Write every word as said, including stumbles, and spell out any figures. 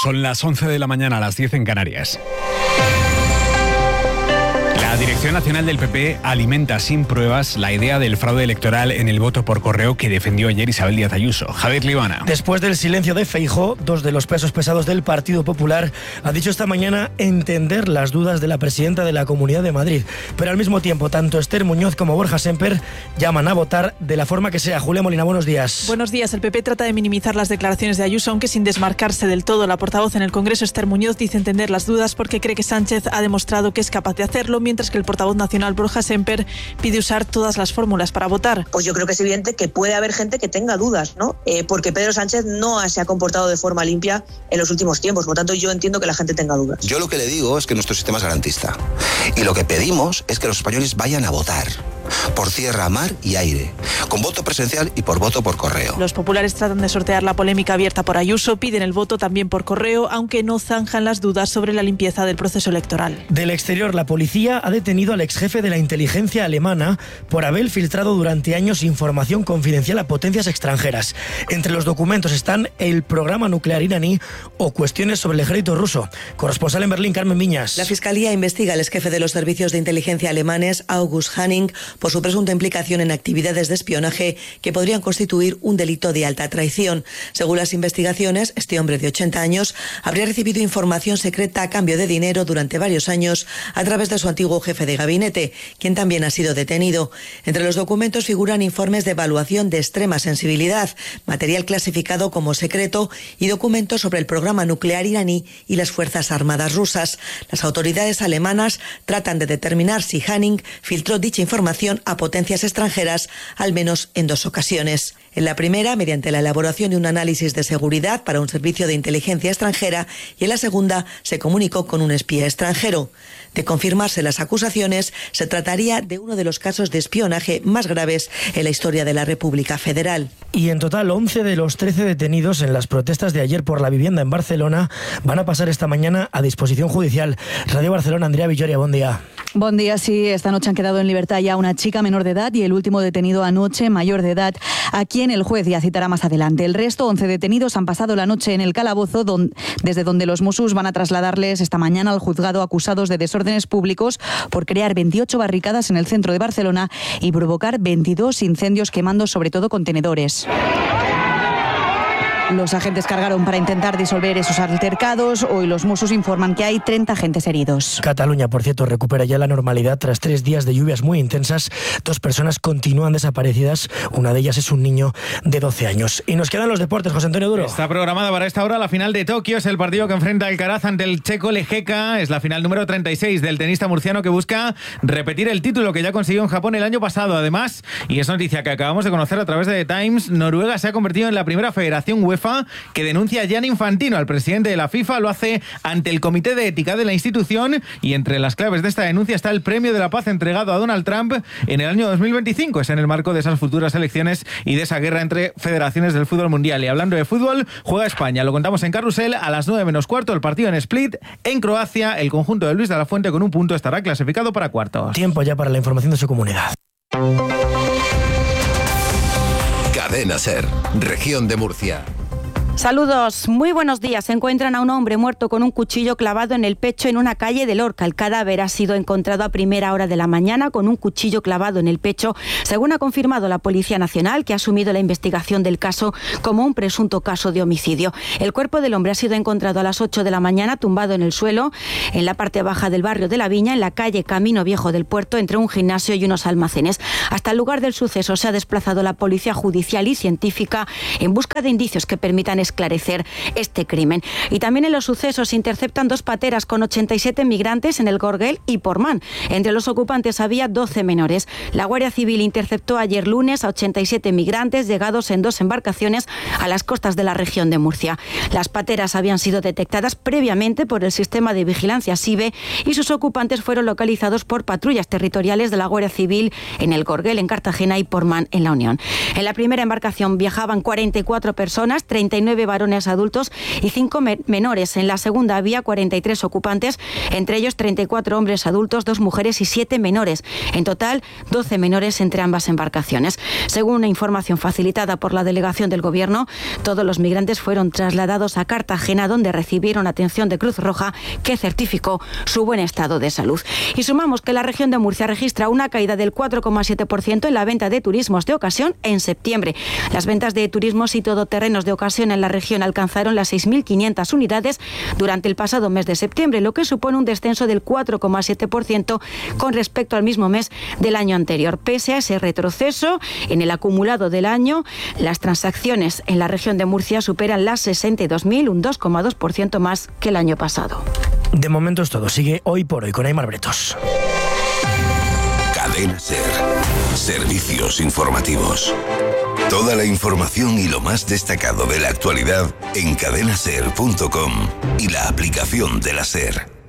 Son las once de la mañana, a las diez en Canarias. La Dirección Nacional del P P alimenta sin pruebas la idea del fraude electoral en el voto por correo que defendió ayer Isabel Díaz Ayuso. Javier Libana. Después del silencio de Feijóo, dos de los pesos pesados del Partido Popular ha dicho esta mañana entender las dudas de la presidenta de la Comunidad de Madrid. Pero al mismo tiempo, tanto Esther Muñoz como Borja Semper llaman a votar de la forma que sea. Julia Molina, buenos días. Buenos días. El P P trata de minimizar las declaraciones de Ayuso, aunque sin desmarcarse del todo. La portavoz en el Congreso, Esther Muñoz, dice entender las dudas porque cree que Sánchez ha demostrado que es capaz de hacerlo, mientras que el portavoz nacional Borja Semper pide usar todas las fórmulas para votar. Pues yo creo que es evidente que puede haber gente que tenga dudas, ¿no? Eh, porque Pedro Sánchez no se ha comportado de forma limpia en los últimos tiempos. Por lo tanto, yo entiendo que la gente tenga dudas. Yo lo que le digo es que nuestro sistema es garantista. Y lo que pedimos es que los españoles vayan a votar. Por tierra, mar y aire. Con voto presencial y por voto por correo. Los populares tratan de sortear la polémica abierta por Ayuso. Piden el voto también por correo, aunque no zanjan las dudas sobre la limpieza del proceso electoral. Del exterior, la policía ha detenido al exjefe de la inteligencia alemana por haber filtrado durante años información confidencial a potencias extranjeras. Entre los documentos están el programa nuclear iraní o cuestiones sobre el ejército ruso. Corresponsal en Berlín, Carmen Viñas. La Fiscalía investiga al exjefe de los servicios de inteligencia alemanes, August Hanning, por su presunta implicación en actividades de espionaje que podrían constituir un delito de alta traición. Según las investigaciones, este hombre de ochenta años habría recibido información secreta a cambio de dinero durante varios años a través de su antiguo jefe de gabinete, quien también ha sido detenido. Entre los documentos figuran informes de evaluación de extrema sensibilidad, material clasificado como secreto y documentos sobre el programa nuclear iraní y las Fuerzas Armadas rusas. Las autoridades alemanas tratan de determinar si Hanning filtró dicha información a potencias extranjeras, al menos en dos ocasiones. En la primera, mediante la elaboración de un análisis de seguridad para un servicio de inteligencia extranjera, y en la segunda, se comunicó con un espía extranjero. De confirmarse las acusaciones, se trataría de uno de los casos de espionaje más graves en la historia de la República Federal. Y en total, once de los trece detenidos en las protestas de ayer por la vivienda en Barcelona van a pasar esta mañana a disposición judicial. Radio Barcelona, Andrea Villoria, buen día. Buen día, sí. Esta noche han quedado en libertad ya una chica menor de edad y el último detenido anoche, mayor de edad, a quien el juez ya citará más adelante. El resto, once detenidos, han pasado la noche en el calabozo, donde, desde donde los Mossos van a trasladarles esta mañana al juzgado acusados de desórdenes públicos por crear veintiocho barricadas en el centro de Barcelona y provocar veintidós incendios quemando sobre todo contenedores. Los agentes cargaron para intentar disolver esos altercados. Hoy los Mossos informan que hay treinta agentes heridos. Cataluña, por cierto, recupera ya la normalidad tras tres días de lluvias muy intensas. Dos personas continúan desaparecidas. Una de ellas es un niño de doce años. Y nos quedan los deportes, José Antonio Duro. Está programada para esta hora la final de Tokio. Es el partido que enfrenta Alcaraz ante el checo Lejeka. Es la final número treinta y seis del tenista murciano que busca repetir el título que ya consiguió en Japón el año pasado. Además, y es noticia que acabamos de conocer a través de The Times, Noruega se ha convertido en la primera federación UEFA que denuncia a Gianni Infantino, al presidente de la FIFA. Lo hace ante el Comité de Ética de la institución, y entre las claves de esta denuncia está el Premio de la Paz entregado a Donald Trump en el año dos mil veinticinco. Es en el marco de esas futuras elecciones y de esa guerra entre federaciones del fútbol mundial. Y hablando de fútbol, juega España. Lo contamos en Carrusel a las nueve menos cuarto, el partido en Split. En Croacia, el conjunto de Luis de la Fuente con un punto estará clasificado para cuartos. Tiempo ya para la información de su comunidad. Cadena SER, Región de Murcia. Saludos, muy buenos días. Encuentran a un hombre muerto con un cuchillo clavado en el pecho en una calle de Lorca. El cadáver ha sido encontrado a primera hora de la mañana con un cuchillo clavado en el pecho, según ha confirmado la Policía Nacional, que ha asumido la investigación del caso como un presunto caso de homicidio. El cuerpo del hombre ha sido encontrado a las ocho de la mañana tumbado en el suelo, en la parte baja del barrio de La Viña, en la calle Camino Viejo del Puerto, entre un gimnasio y unos almacenes. Hasta el lugar del suceso se ha desplazado la Policía Judicial y Científica en busca de indicios que permitan esclarecer este crimen. Y también en los sucesos se interceptan dos pateras con ochenta y siete migrantes en el Gorguel y Portmán. Entre los ocupantes había doce menores. La Guardia Civil interceptó ayer lunes a ochenta y siete migrantes llegados en dos embarcaciones a las costas de la región de Murcia. Las pateras habían sido detectadas previamente por el sistema de vigilancia SIBE y sus ocupantes fueron localizados por patrullas territoriales de la Guardia Civil en el Gorguel, en Cartagena, y Portmán, en La Unión. En la primera embarcación viajaban cuarenta y cuatro personas, treinta y nueve nueve varones adultos y cinco me- menores. En la segunda había cuarenta y tres ocupantes, entre ellos treinta y cuatro hombres adultos, dos mujeres y siete menores. En total, doce menores entre ambas embarcaciones. Según una información facilitada por la delegación del Gobierno, todos los migrantes fueron trasladados a Cartagena, donde recibieron atención de Cruz Roja, que certificó su buen estado de salud. Y sumamos que la región de Murcia registra una caída del cuatro coma siete por ciento en la venta de turismos de ocasión en septiembre. Las ventas de turismos y todoterrenos de ocasión en la región alcanzaron las seis mil quinientas unidades durante el pasado mes de septiembre, lo que supone un descenso del cuatro coma siete por ciento con respecto al mismo mes del año anterior. Pese a ese retroceso, en el acumulado del año, las transacciones en la región de Murcia superan las sesenta y dos mil, un dos coma dos por ciento más que el año pasado. De momento es todo. Sigue Hoy por Hoy con Aimar Bretos. Cadena SER. Servicios informativos. Toda la información y lo más destacado de la actualidad en cadena ser punto com y la aplicación de la SER.